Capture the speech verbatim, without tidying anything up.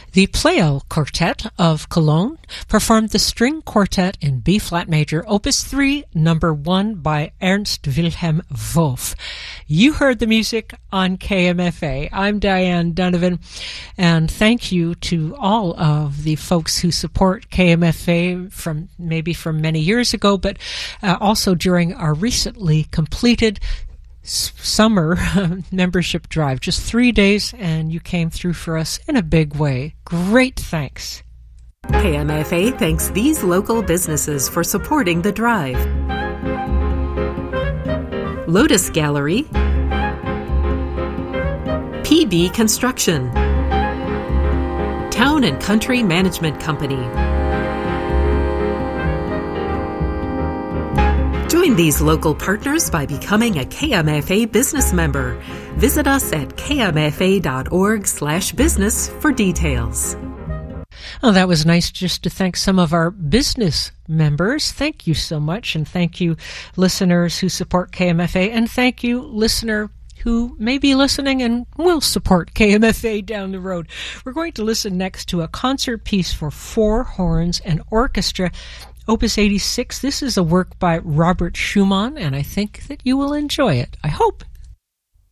The Pleyel Quartet of Cologne performed the string quartet in B-flat major, Opus three, number one by Ernst Wilhelm Wolf. You heard the music on K M F A. I'm Diane Donovan, and thank you to all of the folks who support K M F A from maybe from many years ago, but uh, also during our recently completed summer membership drive. Just three days, and you came through for us in a big way. Great thanks. K M F A thanks these local businesses for supporting the drive. Lotus Gallery, P B Construction, Town and Country Management Company. Join these local partners by becoming a K M F A business member. Visit us at k m f a dot org slash business for details. Oh, that was nice just to thank some of our business members. Thank you so much, and thank you, listeners who support K M F A, and thank you, listener who may be listening and will support K M F A down the road. We're going to listen next to a concert piece for four horns and orchestra, Opus eighty-six. This is a work by Robert Schumann, and I think that you will enjoy it. I hope